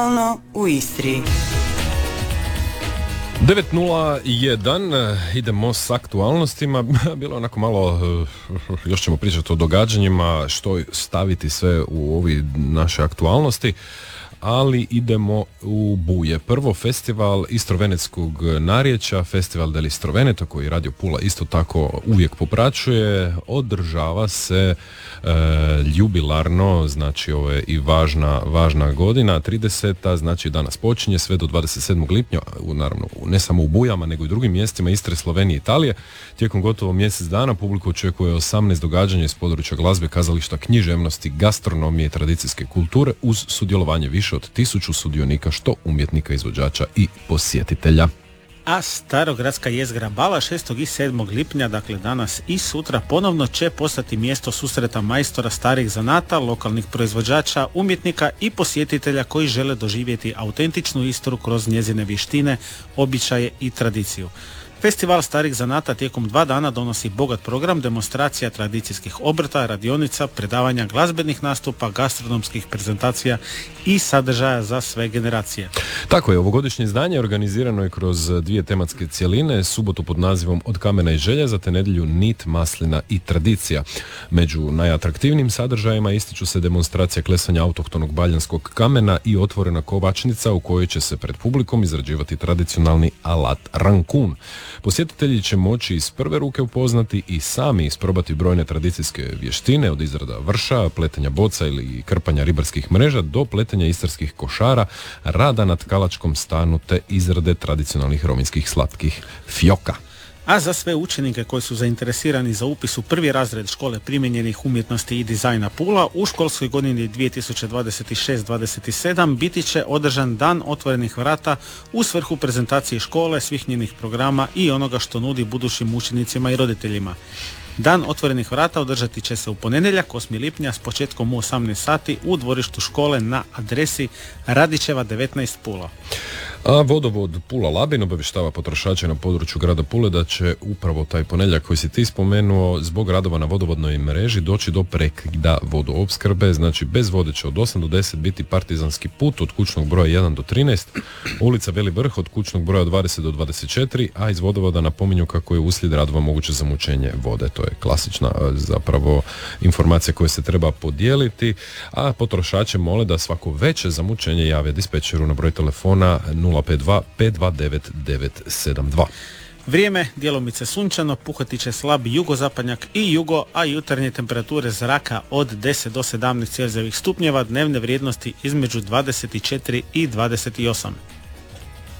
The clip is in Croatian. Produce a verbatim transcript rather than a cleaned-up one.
u Istri. devet nula jedan, idemo s aktualnostima. Bilo onako malo, još ćemo pričati o događanjima, što staviti sve u ovi naše aktualnosti, ali idemo u Buje. Prvo, festival istrovenetskog narječja, festival del Istroveneto, koji Radio Pula isto tako uvijek popraćuje, održava se e, jubilarno, znači ovo je i važna, važna godina, trideseta, znači danas počinje sve do dvadeset sedmog lipnja, naravno ne samo u Bujama, nego i drugim mjestima Istre, Slovenije i Italije. Tijekom gotovo mjesec dana publiku očekuje osamnaest događanja iz područja glazbe, kazališta, književnosti, gastronomije i tradicijske kulture uz sudjelovanje više od tisuću sudionika, što umjetnika, izvođača i posjetitelja. A starogradska jezgra Bala šestog i sedmog lipnja, dakle danas i sutra, ponovno će postati mjesto susreta majstora starih zanata, lokalnih proizvođača, umjetnika i posjetitelja koji žele doživjeti autentičnu Istru kroz njezine vještine, običaje i tradiciju. Festival starih zanata tijekom dva dana donosi bogat program demonstracija tradicijskih obrta, radionica, predavanja, glazbenih nastupa, gastronomskih prezentacija i sadržaja za sve generacije. Tako je, ovogodišnje izdanje organizirano je kroz dvije tematske cjeline, subotu pod nazivom Od kamena i željeza, te nedjelju Nit, maslina i tradicija. Među najatraktivnijim sadržajima ističu se demonstracija klesanja autohtonog baljanskog kamena i otvorena kovačnica u kojoj će se pred publikom izrađivati tradicionalni alat rankun. Posjetitelji će moći iz prve ruke upoznati i sami isprobati brojne tradicijske vještine, od izrada vrša, pletenja boca ili krpanja ribarskih mreža do pletenja istarskih košara, rada na tkalačkom stanu te izrade tradicionalnih rominskih slatkih fjoka. A za sve učenike koji su zainteresirani za upis u prvi razred škole primijenjenih umjetnosti i dizajna Pula, u školskoj godini dvije tisuće dvadeset šest dvadeset sedam biti će održan dan otvorenih vrata u svrhu prezentacije škole, svih njenih programa i onoga što nudi budućim učenicima i roditeljima. Dan otvorenih vrata održati će se u ponedjeljak, osmi lipnja, s početkom u osamnaest sati u dvorištu škole na adresi Radićeva devetnaest Pula. A vodovod Pula Labin obavještava potrošače na području grada Pule da će upravo taj ponedjeljak koji si ti spomenuo zbog radova na vodovodnoj mreži doći do prekida vodoopskrbe, znači bez vode će od osam do deset biti partizanski put od kućnog broja jedan do trinaest, ulica Veli Vrh od kućnog broja dvadeset do dvadeset četiri, a iz vodovoda napominju kako je uslijed radova moguće zamućenje vode. To je klasična zapravo informacija koja se treba podijeliti, a potrošače mole da svako veće zamućenje jave dispečeru na broj telefona nula pet dva pet dva devet devet sedam dva. Vrijeme djelomice sunčano, puhati će slab jugozapadnjak i jugo, a jutarnje temperature zraka od deset do sedamnaest celzijevih stupnjeva, dnevne vrijednosti između dvadeset četiri i dvadeset osam.